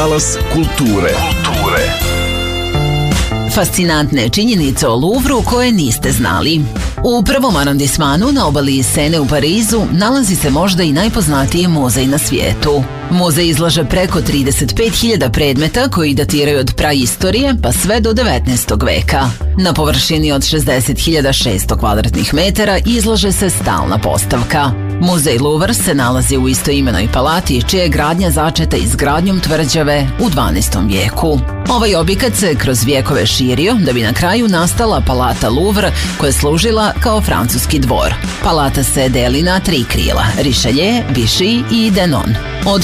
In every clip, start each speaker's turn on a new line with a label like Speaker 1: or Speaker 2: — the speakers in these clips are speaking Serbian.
Speaker 1: Talas kulture.
Speaker 2: Fascinantne činjenice o Louvru koje niste znali. U prvom arondismanu na obali Sene u Parizu nalazi se možda i najpoznatiji muzej na svijetu. Muzej izlaže preko 35.000 predmeta koji datiraju od praistorije pa sve do 19. veka. Na površini od 60.600 kvadratnih metara izlaže se stalna postavka. Muzej Louvre se nalazi u istoimenoj palati, čija je gradnja začeta izgradnjom tvrđave u 12. vijeku. Ovaj objekat se kroz vijekove širio da bi na kraju nastala palata Louvre koja je služila kao francuski dvor. Palata se deli na 3 krila: Richelieu, Vichy i Denon. Od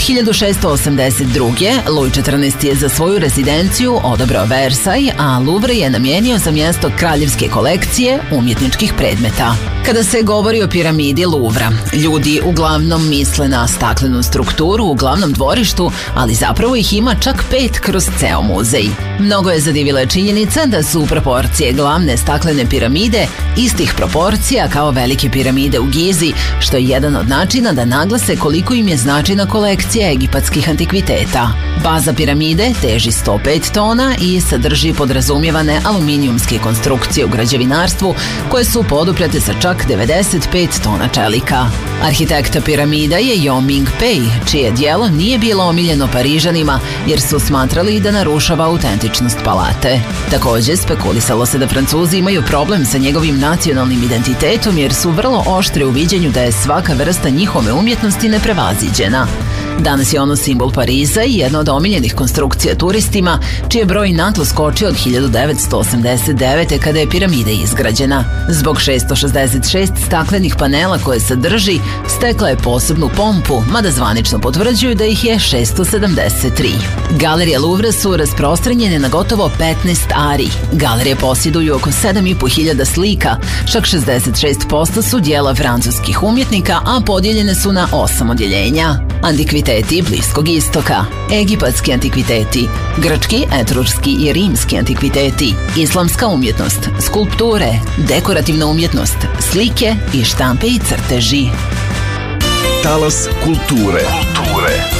Speaker 2: 1682. Louis XIV je za svoju rezidenciju odabrao Versailles, a Louvre je namijenio za mjesto kraljevske kolekcije umjetničkih predmeta. Kada se govori o piramidi Louvra, ljudi uglavnom misle na staklenu strukturu u glavnom dvorištu, ali zapravo ih ima čak 5 kroz ceo muzej. Mnogo je zadivila činjenica da su proporcije glavne staklene piramide istih proporcija kao velike piramide u Gizi, što je jedan od načina da naglase koliko im je značajna kolekcija egipatskih antikviteta. Baza piramide teži 105 tona i sadrži podrazumijevane aluminijumske konstrukcije u građevinarstvu koje su poduprete sa čak 95 tona čelika. Arhitekta piramida je Yao Ming Pei, čije djelo nije bilo omiljeno Parižanima jer su smatrali da narušava autentičnost palate. Također, spekulisalo se da Francuzi imaju problem sa njegovim nacionalnim identitetom jer su vrlo oštri u viđenju da je svaka vrsta njihove umjetnosti neprevaziđena. Danas je ono simbol Pariza i jedna od omiljenih konstrukcija turistima, čiji je broj naglo skočio od 1989. kada je piramida izgrađena. Zbog 666 staklenih panela koje sadrži, stekla je posebnu pompu, mada zvanično potvrđuju da ih je 673. Galerije Louvre su rasprostranjene na gotovo 15 ari. Galerije posjeduju oko 7.500 slika, čak 66% su dijela francuskih umjetnika, a podijeljene su na 8 odjeljenja. Antikviteti Bliskog istoka, egipatski antikviteti, grčki, etrurski i rimski antikviteti, islamska umjetnost, skulpture, dekorativna umjetnost, slike i štampe i crteži.
Speaker 1: Talas kulture.